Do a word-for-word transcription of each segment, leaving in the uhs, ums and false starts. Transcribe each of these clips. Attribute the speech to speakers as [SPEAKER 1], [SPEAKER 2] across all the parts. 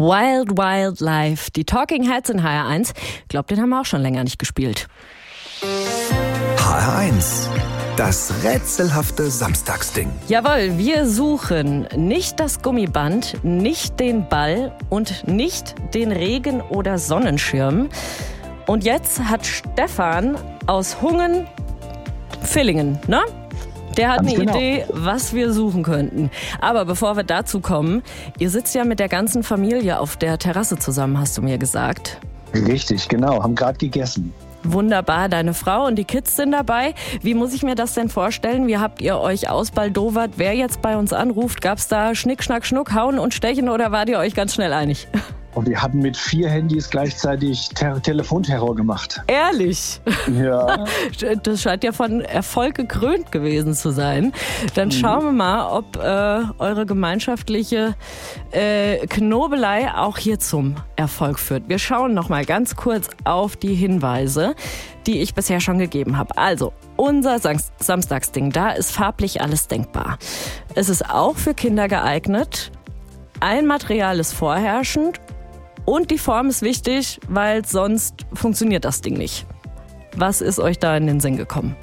[SPEAKER 1] Wild Wild Life, die Talking Heads in H R eins. Glaubt, den haben wir auch schon länger nicht gespielt.
[SPEAKER 2] H R eins, das rätselhafte Samstagsding.
[SPEAKER 1] Jawohl, wir suchen nicht das Gummiband, nicht den Ball und nicht den Regen- oder Sonnenschirm. Und jetzt hat Stefan aus Hungen, Villingen, ne? Der hat
[SPEAKER 3] Ganz
[SPEAKER 1] eine
[SPEAKER 3] genau.
[SPEAKER 1] Idee, was wir suchen könnten. Aber bevor wir dazu kommen, ihr sitzt ja mit der ganzen Familie auf der Terrasse zusammen, hast du mir gesagt.
[SPEAKER 3] Richtig, genau. Haben gerade gegessen.
[SPEAKER 1] Wunderbar, deine Frau und die Kids sind dabei. Wie muss ich mir das denn vorstellen? Wie habt ihr euch ausbaldowert? Wer jetzt bei uns anruft, gab's da Schnick, Schnack, Schnuck, Hauen und Stechen oder wart ihr euch ganz schnell einig?
[SPEAKER 3] Und wir hatten mit vier Handys gleichzeitig Ter- Telefonterror gemacht.
[SPEAKER 1] Ehrlich?
[SPEAKER 3] Ja.
[SPEAKER 1] Das scheint ja von Erfolg gekrönt gewesen zu sein. Dann mhm. schauen wir mal, ob äh, eure gemeinschaftliche äh, Knobelei auch hier zum Erfolg führt. Wir schauen noch mal ganz kurz auf die Hinweise, die ich bisher schon gegeben habe. Also, unser Sam- Samstagsding, da ist farblich alles denkbar. Es ist auch für Kinder geeignet. Ein Material ist vorherrschend. Und die Form ist wichtig, weil sonst funktioniert das Ding nicht. Was ist euch da in den Sinn gekommen?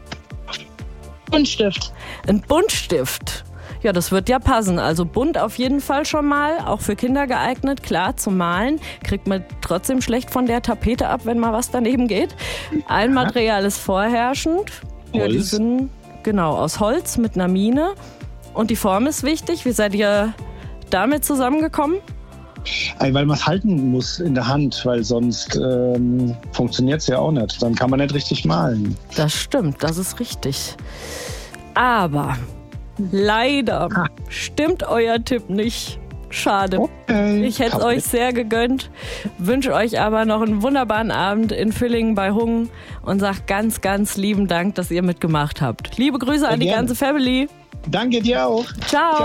[SPEAKER 4] Buntstift.
[SPEAKER 1] Ein Buntstift. Ja, das wird ja passen. Also bunt auf jeden Fall schon mal, auch für Kinder geeignet, klar, zum Malen. Kriegt man trotzdem schlecht von der Tapete ab, wenn mal was daneben geht. Ein Material ist vorherrschend. Ja, die sind genau aus Holz mit einer Mine. Und die Form ist wichtig. Wie seid ihr damit zusammengekommen?
[SPEAKER 3] Weil man es halten muss in der Hand, weil sonst ähm, funktioniert es ja auch nicht. Dann kann man nicht richtig malen.
[SPEAKER 1] Das stimmt, das ist richtig. Aber leider ah. stimmt euer Tipp nicht. Schade.
[SPEAKER 3] Okay.
[SPEAKER 1] Ich hätte es euch sehr gegönnt. Wünsche euch aber noch einen wunderbaren Abend in Villingen bei Hungen und sag ganz, ganz lieben Dank, dass ihr mitgemacht habt. Liebe Grüße an die ganze Family.
[SPEAKER 3] Danke dir auch.
[SPEAKER 1] Ciao. Ciao.